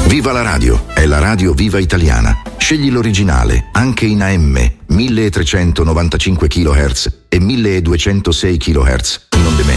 Viva la radio, è la radio Viva Italiana. Scegli l'originale, anche in AM, 1395 kHz e 1206 kHz, in onde medie.